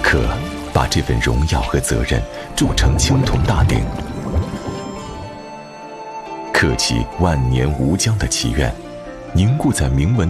可把这份荣耀和责任铸成青铜大鼎，刻起万年无疆的祈愿，凝固在铭文